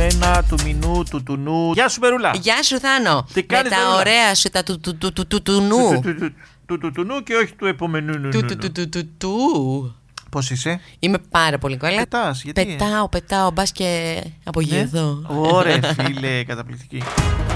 αγαπημένα του μηνού, του τουνού. Γεια σου, Μερούλα. Γεια σου, Θάνο. Τι κάνεις, με τα Μερούλα? ωραία σου, τα του τουνού. Του τουνού και όχι του επόμενου. Του. Πώς είσαι? Είμαι πάρα πολύ καλά. Πετάς, γιατί? Πετάω, μπας και απογειωθώ. Ωραία, φίλε, καταπληκτική.